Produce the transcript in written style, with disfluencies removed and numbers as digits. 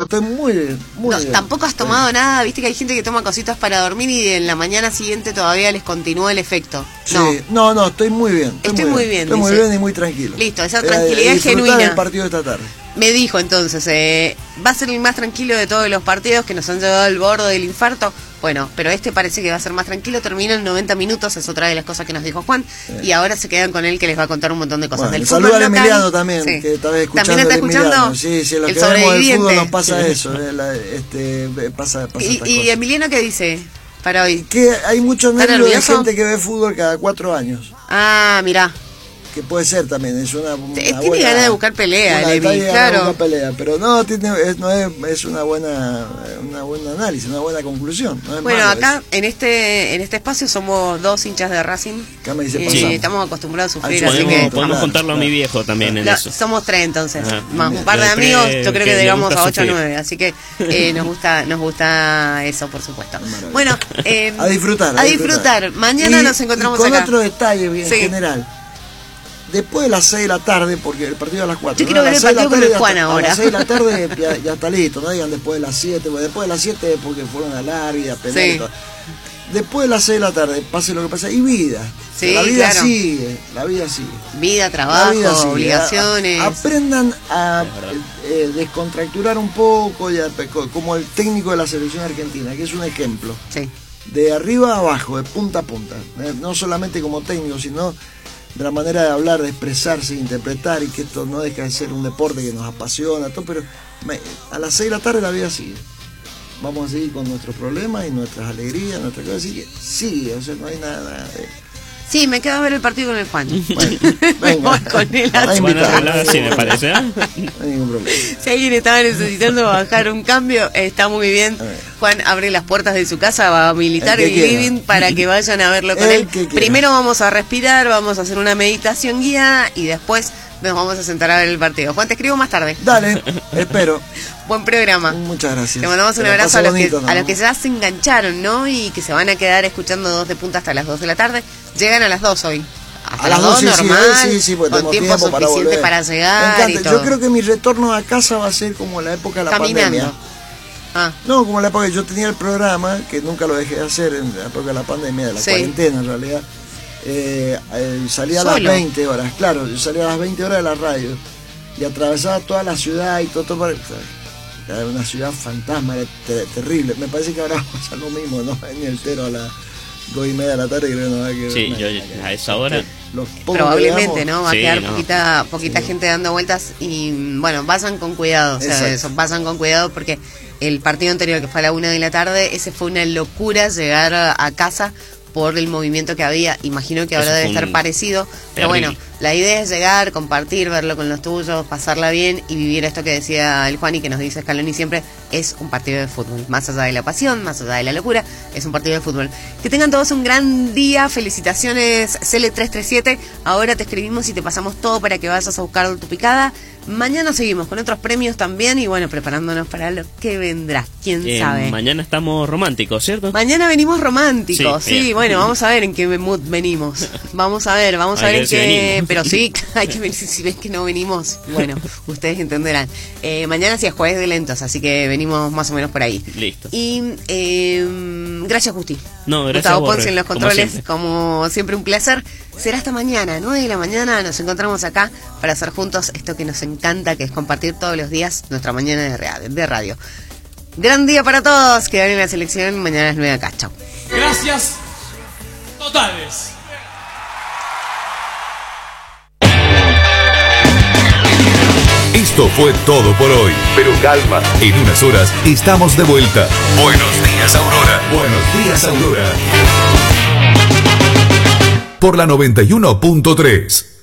estoy muy bien, muy bien. Tampoco has tomado nada, viste que hay gente que toma cositas para dormir y en la mañana siguiente todavía les continúa el efecto. Sí, no, estoy muy bien. Estoy muy bien. Estoy muy bien y muy tranquilo. Listo, esa tranquilidad es genuina. Del partido de esta tarde. Me dijo entonces, va a ser el más tranquilo de todos los partidos que nos han llevado al borde del infarto. Bueno, pero este parece que va a ser más tranquilo, termina en 90 minutos, es otra de las cosas que nos dijo Juan, y ahora se quedan con él que les va a contar un montón de cosas del fútbol local. Saluda a Emiliano también, que estaba escuchando. ¿También está escuchando? Sí, lo que vemos del fútbol nos pasa eso, pasa ¿Y Emiliano qué dice para hoy? Que hay mucho nervio de gente que ve fútbol cada 4 años. Ah, mirá. Que puede ser también, es una tiene buena, ganas de buscar pelea, claro. Pelea, pero no es una buena análisis, una buena conclusión. No es bueno, malo acá eso. en este espacio somos 2 hinchas de Racing. Acá me dice estamos acostumbrados a sufrir, así podemos, que podemos contarlo a mi viejo también en eso. Somos 3 entonces, más un par de amigos, yo creo que llegamos a 8 o 9, así que nos gusta eso, por supuesto. Bueno, a disfrutar. Mañana nos encontramos con acá. Con otro detalle en general. Después de las 6 de la tarde, porque el partido a las 4. Yo quiero ver el partido con el Juan ahora. A las 6 de la tarde ya está listo, no digan después de las 7, porque después de las 7 porque fueron a larga y a pelear y todo. Después de las 6 de la tarde, pase lo que pase, y vida. Sí, la vida claro. sigue, la vida sigue. Vida, trabajo, vida sigue. obligaciones. Aprendan a descontracturar un poco, como el técnico de la selección argentina, que es un ejemplo. Sí. De arriba a abajo, de punta a punta. No solamente como técnico, sino de la manera de hablar, de expresarse, de interpretar, y que esto no deja de ser un deporte que nos apasiona, todo, pero a las 6 de la tarde la vida sigue. Vamos a seguir con nuestros problemas y nuestras alegrías, nuestras cosas, sigue, o sea, no hay nada de... Sí, me quedo a ver el partido con el Juan. Bueno, voy con él. Sí, me parece. No hay ningún problema. Si alguien estaba necesitando bajar un cambio, está muy bien. Juan abre las puertas de su casa, va a habilitar el living para que vayan a verlo con él. Primero vamos a respirar, vamos a hacer una meditación guiada y después nos vamos a sentar a ver el partido. Juan, te escribo más tarde. Dale, espero. Buen programa. Muchas gracias. Te mandamos un abrazo a los que ya se engancharon, ¿no? Y que se van a quedar escuchando 2 de Punta hasta las 2 de la tarde. Llegan a las 2 hoy. Hasta las 2 normal, con tiempo suficiente para llegar y todo. Yo creo que mi retorno a casa va a ser como la época de la pandemia. No, como la época que yo tenía el programa, que nunca lo dejé de hacer en la época de la pandemia, de la cuarentena en realidad. Salía a las 20 horas, claro, yo salía a las 20 horas de la radio y atravesaba toda la ciudad y todo era una ciudad fantasma, era terrible. Me parece que ahora va a pasar lo mismo, ¿no? En el Tero a las 2:30 de la tarde, creo que no va a quedar. Sí, yo a esa hora. Probablemente, ¿no? Va a quedar poquita gente dando vueltas y bueno, vayan con cuidado, vayan con cuidado porque el partido anterior que fue a la 1 de la tarde, ese fue una locura llegar a casa por el movimiento que había. Imagino que ahora debe estar parecido, pero bueno, la idea es llegar, compartir, verlo con los tuyos, pasarla bien y vivir esto que decía el Juan y que nos dice Scaloni siempre, es un partido de fútbol, más allá de la pasión, más allá de la locura, es un partido de fútbol. Que tengan todos un gran día, felicitaciones Cele337, ahora te escribimos y te pasamos todo para que vayas a buscar tu picada. Mañana seguimos con otros premios también y bueno, preparándonos para lo que vendrá, quién sabe. Mañana estamos románticos, ¿cierto? Mañana venimos románticos, sí, bueno, vamos a ver en qué mood venimos. Vamos a ver en qué... Pero sí, hay que ver si ves que no venimos. Bueno, ustedes entenderán. Mañana sí es jueves de lentos, así que venimos más o menos por ahí. Listo. Y gracias, Gusti. No, gracias Gustavo a vos, Ponce en los controles, como siempre un placer. Será hasta mañana, 9 de la mañana, nos encontramos acá para hacer juntos esto que nos encanta, que es compartir todos los días nuestra mañana de radio. Gran día para todos, que en la selección, mañana a las 9 acá, chao. Gracias totales. Esto fue todo por hoy. Pero calma, en unas horas estamos de vuelta. Buenos días, Aurora. Buenos días, Aurora. Por la 91.3.